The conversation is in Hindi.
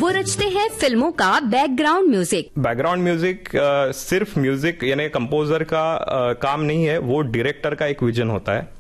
वो रचते हैं फिल्मों का बैकग्राउंड म्यूजिक। बैकग्राउंड म्यूजिक सिर्फ म्यूजिक यानी कंपोजर का काम नहीं है, वो डायरेक्टर का एक विजन होता है।